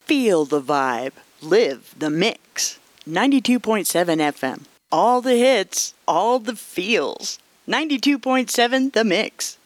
Feel the vibe. Live the mix. 92.7 FM. All the hits, all the feels. 92.7 The Mix.